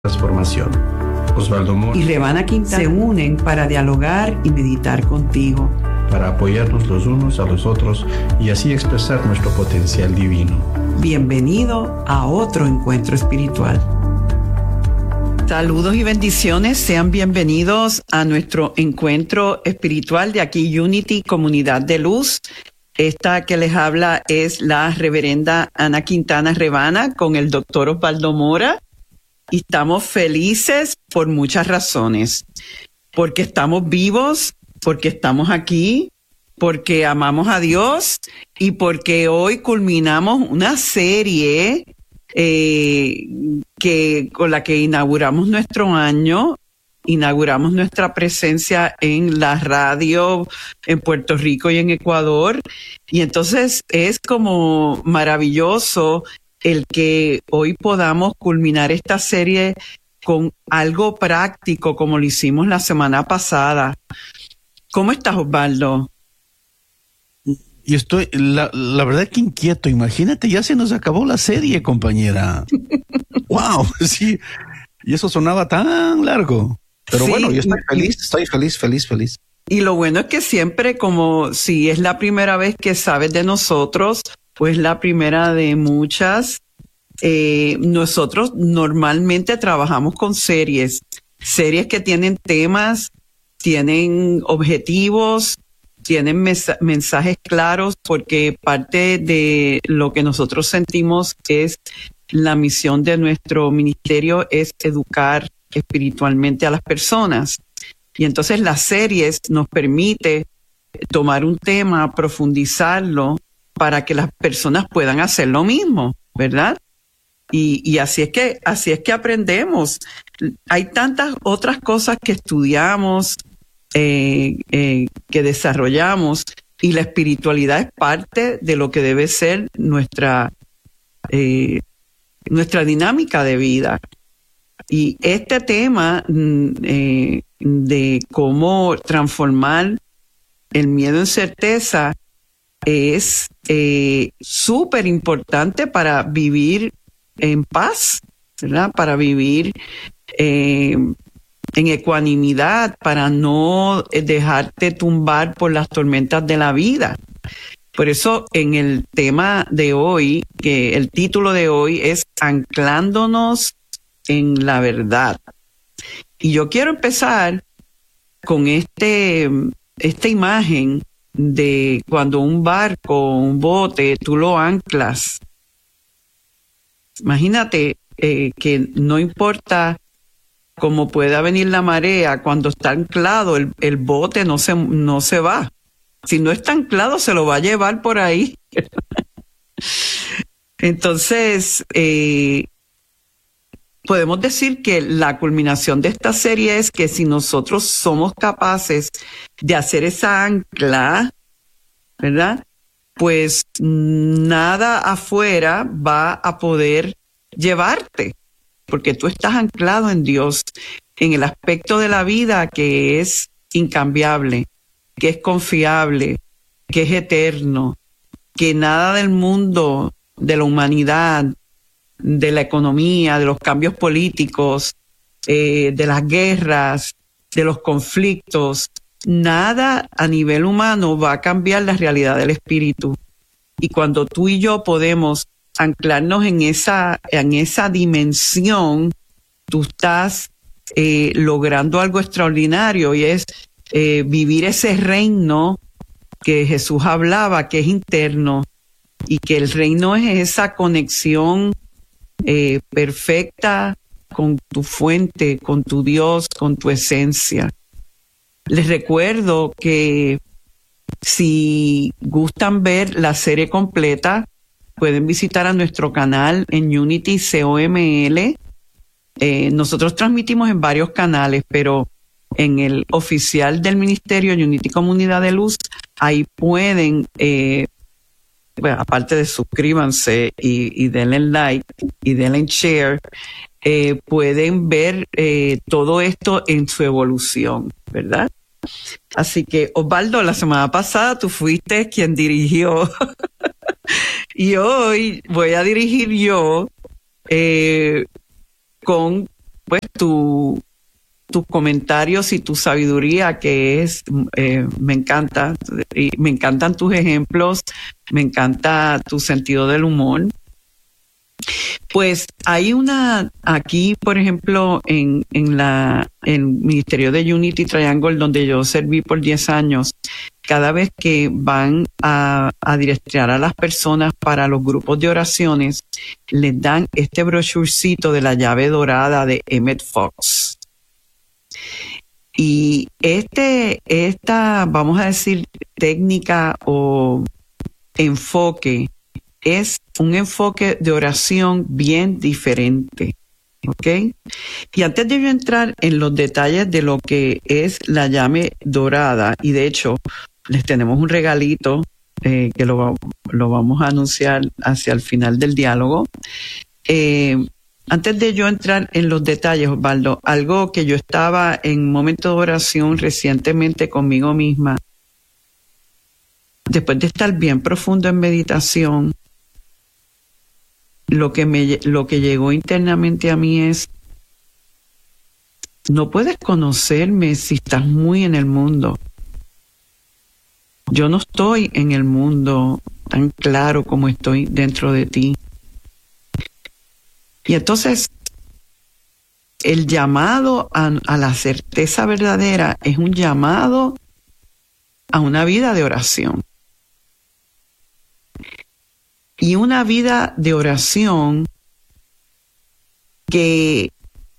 transformación. Osvaldo Mora y Revana Quintana se unen para dialogar y meditar contigo, para apoyarnos los unos a los otros y así expresar nuestro potencial divino. Bienvenido a otro encuentro espiritual. Saludos y bendiciones, sean bienvenidos a nuestro encuentro espiritual de aquí Unity Comunidad de Luz. Esta que les habla es la reverenda Ana Quintana Revana con el doctor Osvaldo Mora. Y estamos felices por muchas razones, porque estamos vivos, porque estamos aquí, porque amamos a Dios y porque hoy culminamos una serie con la que inauguramos nuestro año, inauguramos nuestra presencia en la radio en Puerto Rico y en Ecuador. Y entonces es como maravilloso el que hoy podamos culminar esta serie con algo práctico como lo hicimos la semana pasada. ¿Cómo estás, Osvaldo? Yo estoy, la verdad que inquieto. Imagínate, ya se nos acabó la serie, compañera. ¡Wow! Sí, y eso sonaba tan largo. Pero sí, bueno, yo estoy feliz. Y lo bueno es que siempre, como si es la primera vez que sabes de nosotros, pues la primera de muchas. Nosotros normalmente trabajamos con series que tienen temas, tienen objetivos, tienen mensajes claros, porque parte de lo que nosotros sentimos es la misión de nuestro ministerio es educar espiritualmente a las personas. Y entonces las series nos permite tomar un tema, profundizarlo, para que las personas puedan hacer lo mismo, ¿verdad? Y así es que aprendemos. Hay tantas otras cosas que estudiamos, que desarrollamos, y la espiritualidad es parte de lo que debe ser nuestra dinámica de vida. Y este tema de cómo transformar el miedo en certeza es súper importante para vivir en paz, ¿verdad? Para vivir en ecuanimidad, para no dejarte tumbar por las tormentas de la vida. Por eso en el tema de hoy, que el título de hoy es Anclándonos en la verdad. Y yo quiero empezar con esta imagen de cuando un barco, un bote, tú lo anclas. Imagínate que no importa cómo pueda venir la marea, cuando está anclado el bote no se va. Si no está anclado se lo va a llevar por ahí. Entonces, podemos decir que la culminación de esta serie es que si nosotros somos capaces de hacer esa ancla, ¿verdad? Pues nada afuera va a poder llevarte, porque tú estás anclado en Dios, en el aspecto de la vida que es incambiable, que es confiable, que es eterno, que nada del mundo, de la humanidad, de la economía, de los cambios políticos, de las guerras, de los conflictos, nada a nivel humano va a cambiar la realidad del espíritu. Y cuando tú y yo podemos anclarnos en esa dimensión, tú estás logrando algo extraordinario, y es vivir ese reino que Jesús hablaba, que es interno, y que el reino es esa conexión perfecta con tu fuente, con tu Dios, con tu esencia. Les recuerdo que si gustan ver la serie completa, pueden visitar a nuestro canal en Unity COML. Nosotros transmitimos en varios canales, pero en el oficial del Ministerio Unity Comunidad de Luz, ahí pueden, bueno, aparte de suscríbanse y denle like y denle share, pueden ver todo esto en su evolución, ¿verdad? Así que, Osvaldo, la semana pasada tú fuiste quien dirigió y hoy voy a dirigir yo con pues tus comentarios y tu sabiduría, que es, me encanta, y me encantan tus ejemplos, me encanta tu sentido del humor. Pues hay aquí, por ejemplo, en el Ministerio de Unity Triangle, donde yo serví por 10 años, cada vez que van a adiestrar a las personas para los grupos de oraciones, les dan este brochurcito de la llave dorada de Emmett Fox. Y esta, vamos a decir, técnica o enfoque es un enfoque de oración bien diferente, ¿ok? Y antes de yo entrar en los detalles de lo que es la llave dorada, y de hecho les tenemos un regalito que lo vamos a anunciar hacia el final del diálogo. Antes de yo entrar en los detalles, Osvaldo, algo que yo estaba en un momento de oración recientemente conmigo misma, después de estar bien profundo en meditación, lo que llegó internamente a mí es: no puedes conocerme si estás muy en el mundo. Yo no estoy en el mundo tan claro como estoy dentro de ti. Y entonces, el llamado a la certeza verdadera es un llamado a una vida de oración. Y una vida de oración que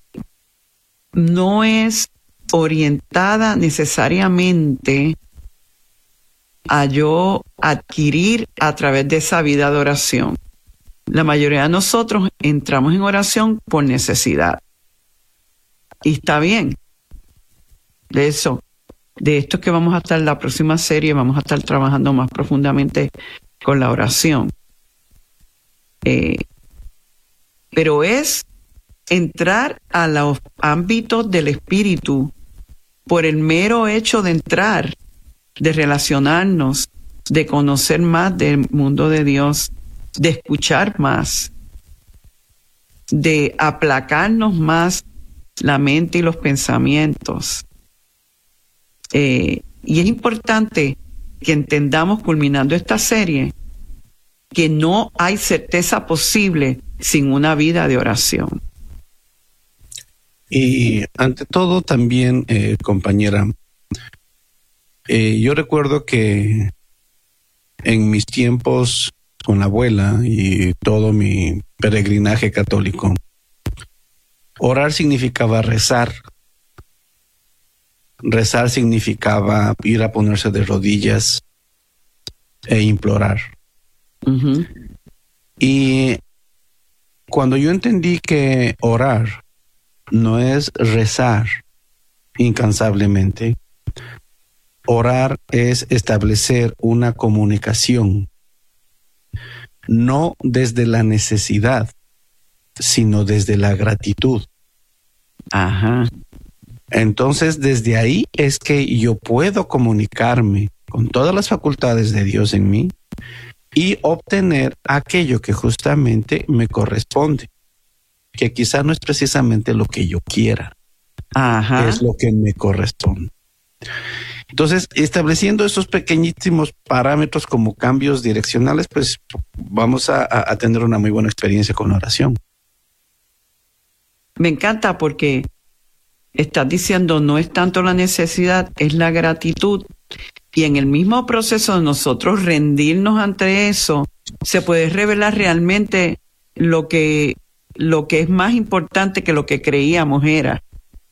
no es orientada necesariamente a yo adquirir a través de esa vida de oración. La mayoría de nosotros entramos en oración por necesidad. Y está bien. De esto que vamos a estar en la próxima serie, vamos a estar trabajando más profundamente con la oración. Pero es entrar a los ámbitos del espíritu por el mero hecho de entrar, de relacionarnos, de conocer más del mundo de Dios, de escuchar más, de aplacarnos más la mente y los pensamientos. Y es importante que entendamos, culminando esta serie, que no hay certeza posible sin una vida de oración. Y ante todo también, compañera, yo recuerdo que en mis tiempos con la abuela y todo mi peregrinaje católico, orar significaba rezar. Rezar significaba ir a ponerse de rodillas e implorar. Uh-huh. Y cuando yo entendí que orar no es rezar incansablemente, orar es establecer una comunicación, no desde la necesidad, sino desde la gratitud. Ajá. Entonces, desde ahí es que yo puedo comunicarme con todas las facultades de Dios en mí y obtener aquello que justamente me corresponde, que quizá no es precisamente lo que yo quiera. Ajá. Es lo que me corresponde. Entonces, estableciendo esos pequeñísimos parámetros como cambios direccionales, pues vamos a tener una muy buena experiencia con la oración. Me encanta porque estás diciendo no es tanto la necesidad, es la gratitud. Y en el mismo proceso de nosotros rendirnos ante eso, se puede revelar realmente lo que es más importante que lo que creíamos era.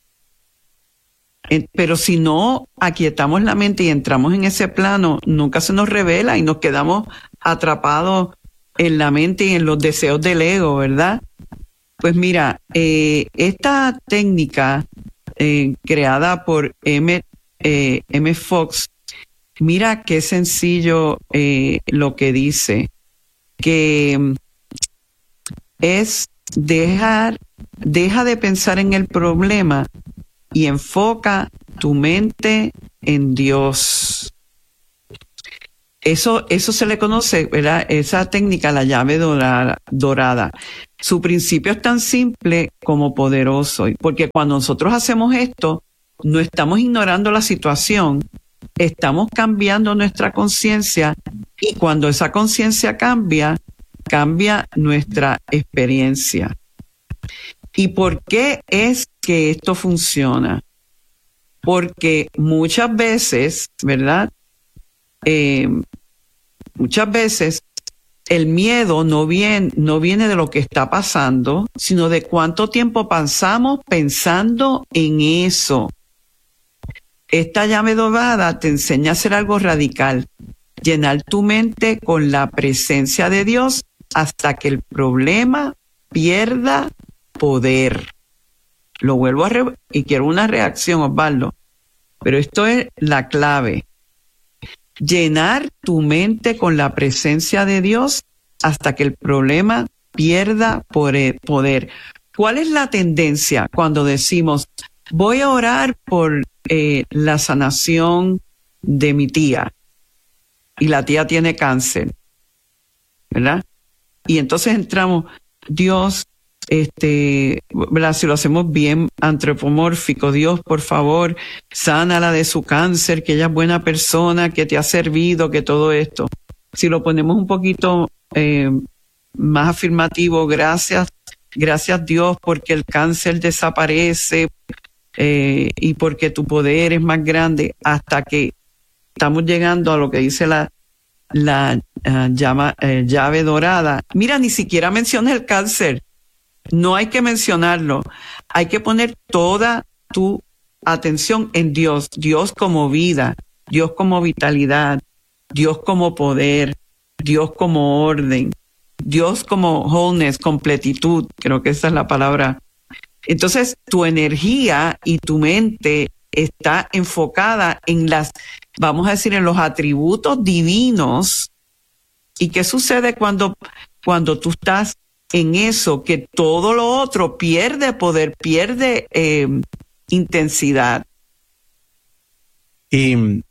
Pero si no aquietamos la mente y entramos en ese plano, nunca se nos revela y nos quedamos atrapados en la mente y en los deseos del ego, ¿verdad? Pues mira, esta técnica creada por M. Fox, mira qué sencillo lo que dice, que es deja de pensar en el problema y enfoca tu mente en Dios. Eso se le conoce, ¿verdad? Esa técnica, la llave dorada. Su principio es tan simple como poderoso, porque cuando nosotros hacemos esto, no estamos ignorando la situación, estamos cambiando nuestra conciencia, y cuando esa conciencia cambia nuestra experiencia. ¿Y por qué es que esto funciona? Porque muchas veces, ¿verdad? Muchas veces el miedo no viene de lo que está pasando, sino de cuánto tiempo pasamos pensando en eso. Esta llave dorada te enseña a hacer algo radical, llenar tu mente con la presencia de Dios hasta que el problema pierda poder. Lo vuelvo y quiero una reacción, Osvaldo, pero esto es la clave. Llenar tu mente con la presencia de Dios hasta que el problema pierda poder. ¿Cuál es la tendencia cuando decimos, voy a orar por la sanación de mi tía y la tía tiene cáncer, ¿verdad? Y entonces entramos, Dios, ¿verdad? Si lo hacemos bien antropomórfico, Dios, por favor, sánala de su cáncer, que ella es buena persona, que te ha servido, que todo esto. Si lo ponemos un poquito más afirmativo, gracias Dios, porque el cáncer desaparece y porque tu poder es más grande, hasta que estamos llegando a lo que dice la llave dorada. Mira, ni siquiera menciones el cáncer. No hay que mencionarlo. Hay que poner toda tu atención en Dios. Dios como vida, Dios como vitalidad, Dios como poder, Dios como orden, Dios como wholeness, completitud. Creo que esa es la palabra. Entonces, tu energía y tu mente está enfocada en vamos a decir, en los atributos divinos. ¿Y qué sucede cuando tú estás en eso? Que todo lo otro pierde poder, pierde intensidad. Y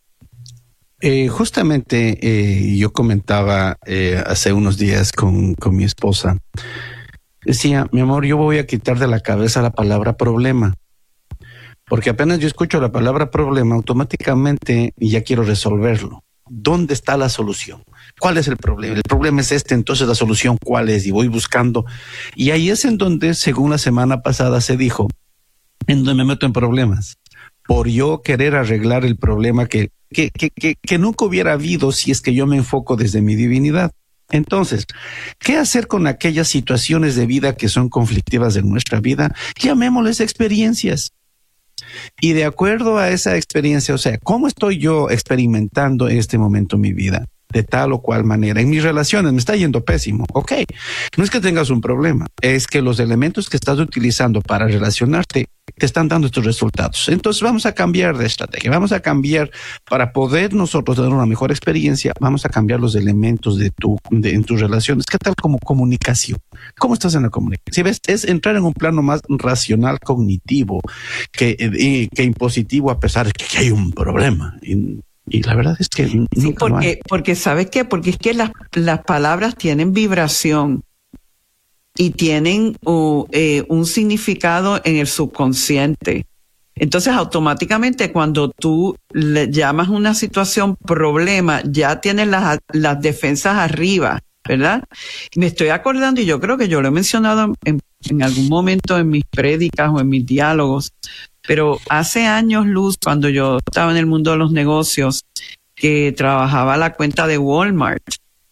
justamente yo comentaba hace unos días con mi esposa. Decía, mi amor, yo voy a quitar de la cabeza la palabra problema. Porque apenas yo escucho la palabra problema, automáticamente ya quiero resolverlo. ¿Dónde está la solución? ¿Cuál es el problema? El problema es este, entonces la solución, ¿cuál es? Y voy buscando. Y ahí es en donde, según la semana pasada se dijo, en donde me meto en problemas. Por yo querer arreglar el problema que nunca hubiera habido si es que yo me enfoco desde mi divinidad. Entonces, ¿qué hacer con aquellas situaciones de vida que son conflictivas en nuestra vida? Llamémosles experiencias. Y de acuerdo a esa experiencia, o sea, ¿cómo estoy yo experimentando en este momento mi vida? De tal o cual manera. En mis relaciones me está yendo pésimo. Ok, no es que tengas un problema, es que los elementos que estás utilizando para relacionarte te están dando estos resultados. Entonces vamos a cambiar de estrategia, vamos a cambiar para poder nosotros tener una mejor experiencia, vamos a cambiar los elementos en tus relaciones. ¿Qué tal como comunicación? ¿Cómo estás en la comunicación? Si ves, es entrar en un plano más racional, cognitivo, que impositivo, a pesar de que hay un problema. Y la verdad es que nunca lo hay. Porque ¿sabes qué? Porque es que las palabras tienen vibración y tienen un significado en el subconsciente. Entonces, automáticamente, cuando tú le llamas una situación problema, ya tienes las defensas arriba, ¿verdad? Me estoy acordando, y yo creo que yo lo he mencionado en algún momento en mis prédicas o en mis diálogos, pero hace años, Luz, cuando yo estaba en el mundo de los negocios, que trabajaba la cuenta de Walmart,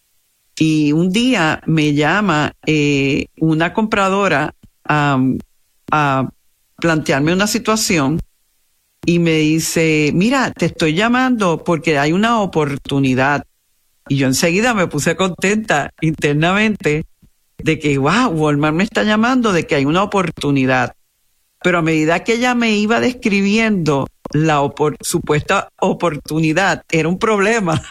y un día me llama una compradora a plantearme una situación y me dice, mira, te estoy llamando porque hay una oportunidad. Y yo enseguida me puse contenta internamente de que, wow, Walmart me está llamando, de que hay una oportunidad. Pero a medida que ella me iba describiendo la supuesta oportunidad, era un problema.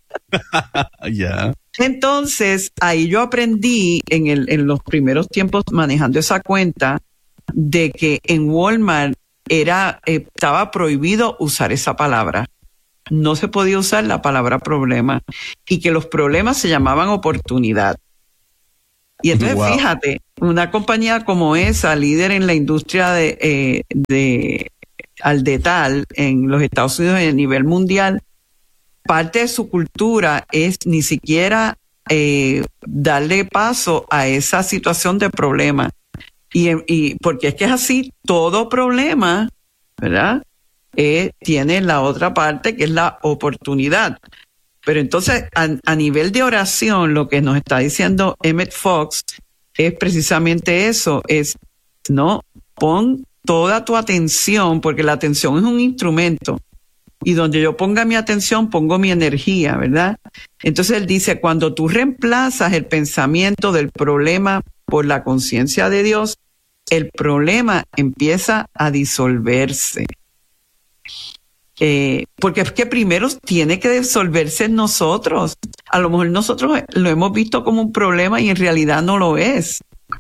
Ya. Entonces, ahí yo aprendí en los primeros tiempos manejando esa cuenta de que en Walmart estaba prohibido usar esa palabra. no se podía usar la palabra problema y que los problemas se llamaban oportunidad. Y entonces, Wow. fíjate, una compañía como esa, líder en la industria de aldetal en los Estados Unidos y a nivel mundial, parte de su cultura es ni siquiera darle paso a esa situación de problema. Y porque es que es así, todo problema, ¿verdad? Tiene la otra parte que es la oportunidad. Pero entonces, a nivel de oración, lo que nos está diciendo Emmett Fox es precisamente eso, es, no, pon toda tu atención, porque la atención es un instrumento, y donde yo ponga mi atención, pongo mi energía, ¿verdad? Entonces él dice, cuando tú reemplazas el pensamiento del problema por la conciencia de Dios, el problema empieza a disolverse. Porque es que primero tiene que disolverse en nosotros. A lo mejor nosotros lo hemos visto como un problema y en realidad no lo es.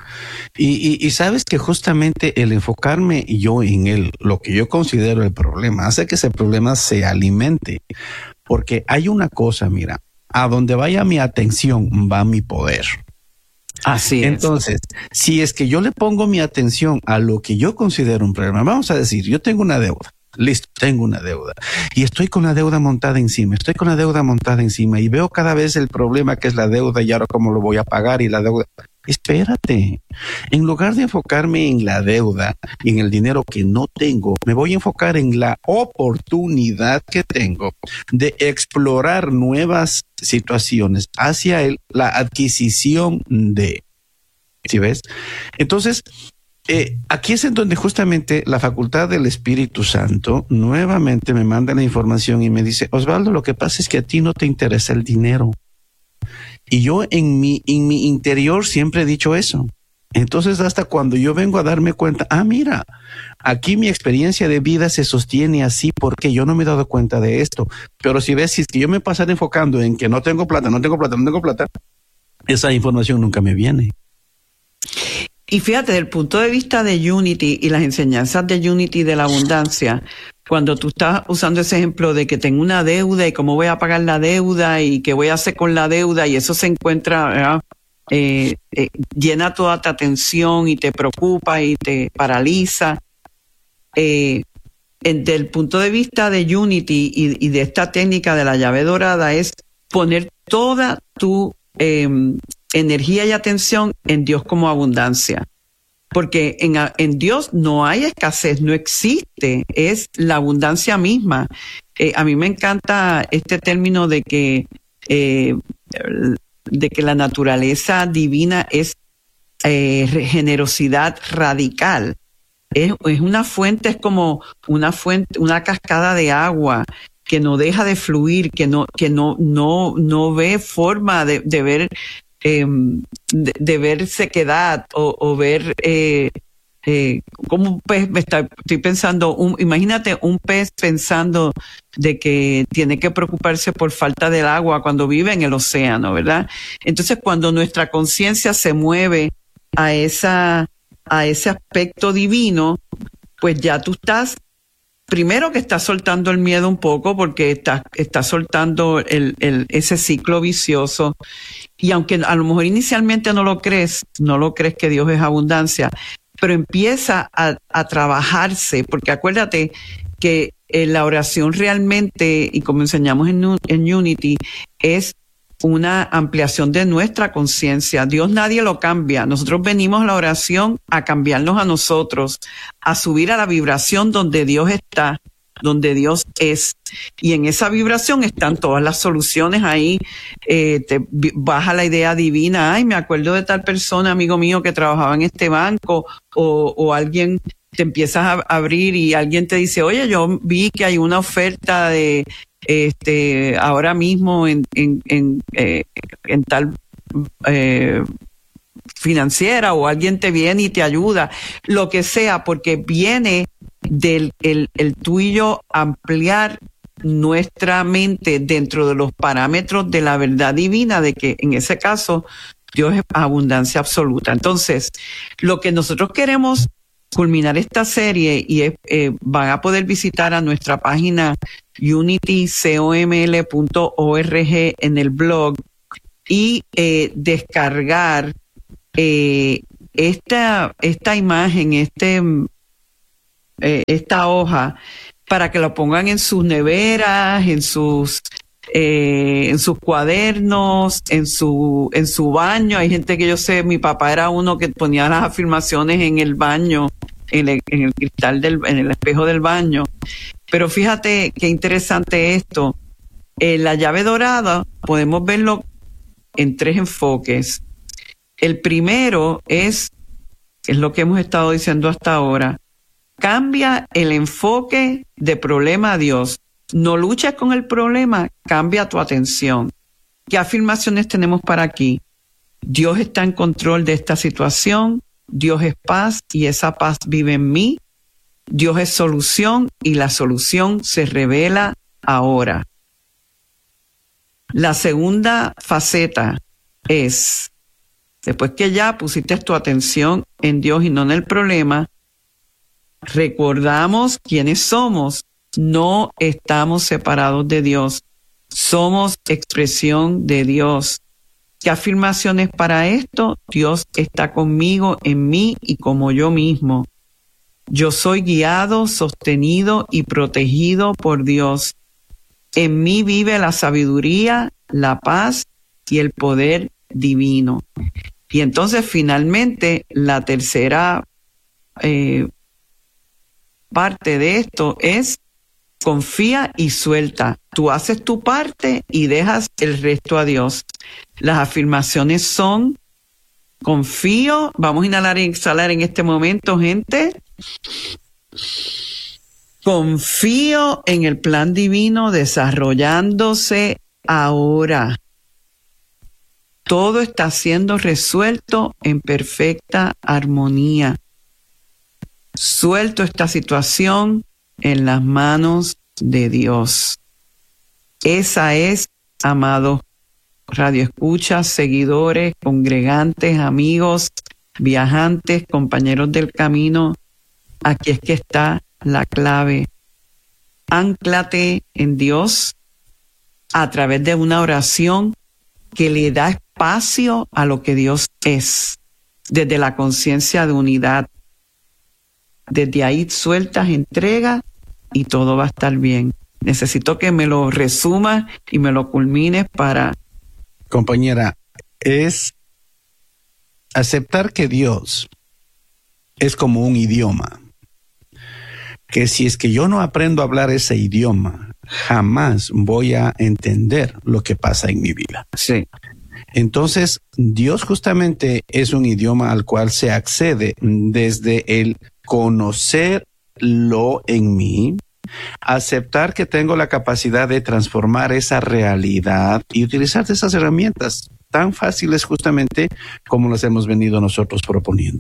Y sabes que justamente el enfocarme yo en lo que yo considero el problema, hace que ese problema se alimente. Porque hay una cosa, mira, a donde vaya mi atención va mi poder. Así es. Entonces, si es que yo le pongo mi atención a lo que yo considero un problema, vamos a decir, yo tengo una deuda. Listo, tengo una deuda y estoy con la deuda montada encima, y veo cada vez el problema que es la deuda y ahora cómo lo voy a pagar y la deuda. Espérate, en lugar de enfocarme en la deuda y en el dinero que no tengo, me voy a enfocar en la oportunidad que tengo de explorar nuevas situaciones hacia la adquisición de, ¿sí ves? Entonces, aquí es en donde justamente la facultad del Espíritu Santo nuevamente me manda la información y me dice, Osvaldo, lo que pasa es que a ti no te interesa el dinero. Y yo en mi interior siempre he dicho eso. Entonces hasta cuando yo vengo a darme cuenta, mira, aquí mi experiencia de vida se sostiene así porque yo no me he dado cuenta de esto. Pero si ves, si es que yo me pasara enfocando en que no tengo plata, esa información nunca me viene. Y fíjate, desde el punto de vista de Unity y las enseñanzas de Unity de la abundancia, cuando tú estás usando ese ejemplo de que tengo una deuda y cómo voy a pagar la deuda y qué voy a hacer con la deuda, y eso se encuentra, llena toda tu atención y te preocupa y te paraliza. Desde el punto de vista de Unity y de esta técnica de la llave dorada es poner toda tu energía y atención en Dios como abundancia. Porque en Dios no hay escasez, no existe, es la abundancia misma. A mí me encanta este término de que la naturaleza divina es generosidad radical. Es una fuente, es como una fuente, una cascada de agua que no deja de fluir, que no ve forma de ver de ver sequedad o ver como un pez. Estoy pensando, imagínate un pez pensando de que tiene que preocuparse por falta del agua cuando vive en el océano, ¿verdad? Entonces, cuando nuestra conciencia se mueve a ese aspecto divino, pues ya tú estás, primero que estás soltando el miedo un poco porque estás soltando ese ciclo vicioso. Y aunque a lo mejor inicialmente no lo crees que Dios es abundancia, pero empieza a trabajarse, porque acuérdate que la oración realmente, y como enseñamos en Unity, es una ampliación de nuestra conciencia. Dios nadie lo cambia. Nosotros venimos a la oración a cambiarnos a nosotros, a subir a la vibración donde Dios está, donde Dios es. Y en esa vibración están todas las soluciones ahí. Te baja la idea divina. Ay, me acuerdo de tal persona, amigo mío, que trabajaba en este banco, o alguien te empiezas a abrir y alguien te dice, oye, yo vi que hay una oferta de ahora mismo en tal financiera, o alguien te viene y te ayuda, lo que sea, porque viene del el tú y yo ampliar nuestra mente dentro de los parámetros de la verdad divina, de que en ese caso Dios es abundancia absoluta. Entonces, lo que nosotros queremos culminar esta serie, y van a poder visitar a nuestra página unitycoml.org en el blog y descargar esta imagen, esta hoja, para que lo pongan en sus neveras, en sus cuadernos, en su baño. Hay gente que yo sé, mi papá era uno que ponía las afirmaciones en el baño, en el cristal en el espejo del baño. Pero fíjate qué interesante esto. La llave dorada podemos verlo en 3 enfoques. El primero es lo que hemos estado diciendo hasta ahora. Cambia el enfoque de problema a Dios. No luches con el problema, cambia tu atención. ¿Qué afirmaciones tenemos para aquí? Dios está en control de esta situación. Dios es paz y esa paz vive en mí. Dios es solución y la solución se revela ahora. La segunda faceta es, después que ya pusiste tu atención en Dios y no en el problema, recordamos quiénes somos. No estamos separados de Dios. Somos expresión de Dios. ¿Qué afirmaciones para esto? Dios está conmigo, en mí y como yo mismo. Yo soy guiado, sostenido y protegido por Dios. En mí vive la sabiduría, la paz y el poder divino. Y entonces finalmente la tercera parte de esto es confía y suelta. Tú haces tu parte y dejas el resto a Dios. Las afirmaciones son: confío, vamos a inhalar y exhalar en este momento, gente. Confío en el plan divino desarrollándose ahora. Todo está siendo resuelto en perfecta armonía. Suelto esta situación en las manos de Dios. Esa es, amados radioescuchas, seguidores, congregantes, amigos, viajantes, compañeros del camino. Aquí es que está la clave. Ánclate en Dios a través de una oración que le da espacio a lo que Dios es, desde la conciencia de unidad. Desde ahí sueltas, entregas y todo va a estar bien. Necesito que me lo resumas y me lo culmines para... Compañera, es aceptar que Dios es como un idioma. Que si es que yo no aprendo a hablar ese idioma, jamás voy a entender lo que pasa en mi vida. Sí. Entonces, Dios justamente es un idioma al cual se accede desde el conocerlo en mí, aceptar que tengo la capacidad de transformar esa realidad y utilizar esas herramientas tan fáciles justamente como las hemos venido nosotros proponiendo.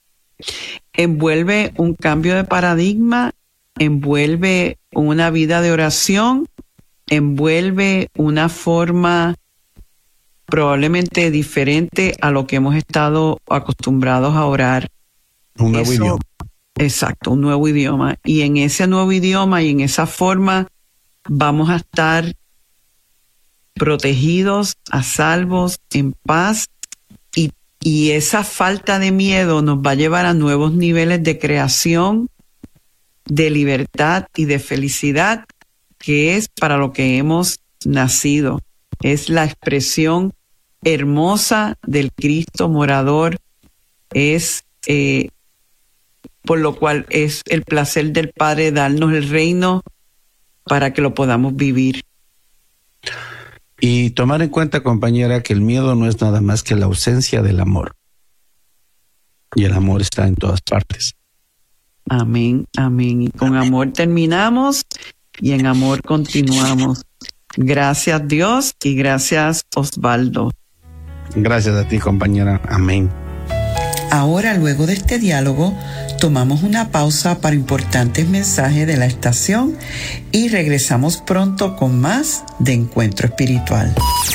Envuelve un cambio de paradigma, envuelve una vida de oración, envuelve una forma probablemente diferente a lo que hemos estado acostumbrados a orar. Un nuevo idioma. Exacto, un nuevo idioma. Y en ese nuevo idioma y en esa forma vamos a estar protegidos, a salvos, en paz. Y esa falta de miedo nos va a llevar a nuevos niveles de creación, de libertad y de felicidad, que es para lo que hemos nacido. Es la expresión hermosa del Cristo morador. Es por lo cual es el placer del Padre darnos el reino para que lo podamos vivir. Y tomar en cuenta, compañera, que el miedo no es nada más que la ausencia del amor. Y el amor está en todas partes. Amén, amén. Y con amor terminamos y en amor continuamos. Gracias, Dios, y gracias, Osvaldo. Gracias a ti, compañera. Amén. Ahora, luego de este diálogo, tomamos una pausa para importantes mensajes de la estación y regresamos pronto con más de Encuentro Espiritual.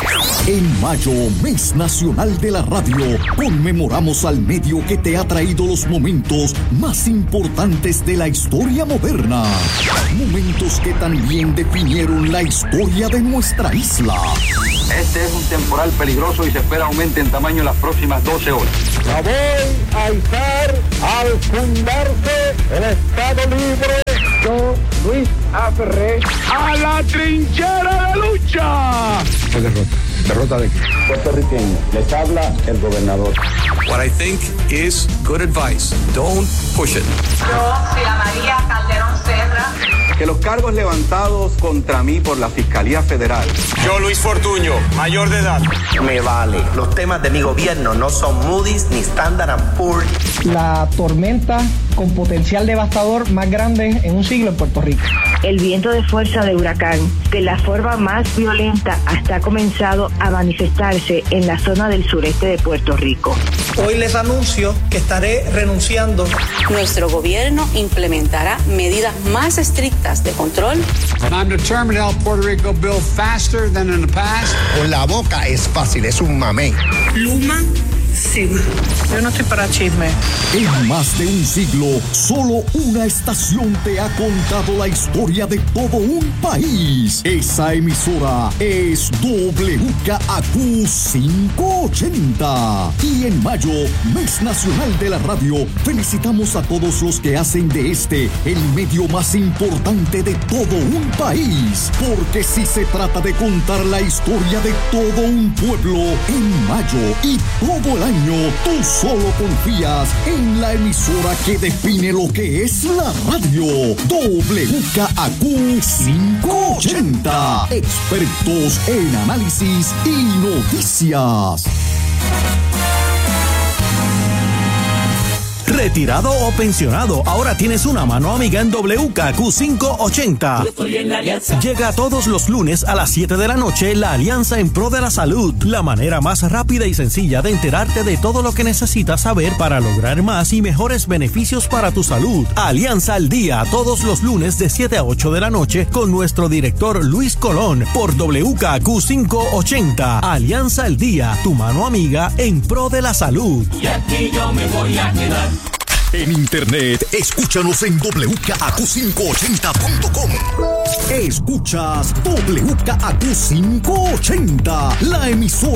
En mayo, mes nacional de la radio, conmemoramos al medio que te ha traído los momentos más importantes de la historia moderna. Momentos que también definieron la historia de nuestra isla. Este es un temporal peligroso y se espera aumente en tamaño en las próximas 12 horas. La voy a izar al fundarse el Estado Libre. Yo, Luis A. Ferré, a la trinchera de lucha. ¿Derrota de qué? Puertorriqueño, les habla el gobernador. What I think is good advice. Don't push it. Yo, Sila María Calderón Serra. Que los cargos levantados contra mí por la Fiscalía Federal. Yo, Luis Fortuño, mayor de edad. Me vale. Los temas de mi gobierno no son Moody's ni Standard & Poor's. La tormenta con potencial devastador más grande en un siglo en Puerto Rico. El viento de fuerza de huracán, de la forma más violenta, hasta ha comenzado a manifestarse en la zona del sureste de Puerto Rico. Hoy les anuncio que estaré renunciando. Nuestro gobierno implementará medidas más estrictas de control. I'm determined to help Puerto Rico build faster than in the past. Con la boca es fácil, es un mamey. Luma se va. Yo no estoy para chisme. En más de un siglo, solo una estación te ha contado la historia de todo un país. Esa emisora es WKAQ 580. Y en mayo, mes nacional de la radio, felicitamos a todos los que hacen de este el medio más importante de todo un país. Porque si se trata de contar la historia de todo un pueblo, en mayo y todo el año, tú solo confías en la emisora que define lo que es la radio. WKAQ 580. Expertos en análisis y noticias. Retirado o pensionado, ahora tienes una mano amiga en WKAQ 580. Llega todos los lunes a las 7 de la noche la Alianza en Pro de la Salud, la manera más rápida y sencilla de enterarte de todo lo que necesitas saber para lograr más y mejores beneficios para tu salud. Alianza al Día, todos los lunes de 7 a 8 de la noche con nuestro director Luis Colón por WKAQ 580. Alianza al Día, tu mano amiga en Pro de la Salud. Y aquí yo me voy a quedar. En internet, escúchanos en WKAQ580.com. Escuchas WKAQ580, la emisora